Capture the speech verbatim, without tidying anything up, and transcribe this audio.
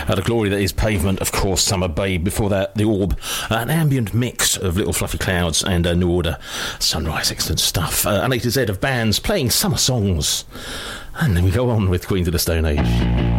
Uh, the glory that is Pavement, of course, Summer Babe. Before that, The Orb. Uh, an ambient mix of Little Fluffy Clouds and uh, New Order. Sunrise, excellent stuff. Uh, an A to Z of bands playing summer songs. And then we go on with Queens of the Stone Age.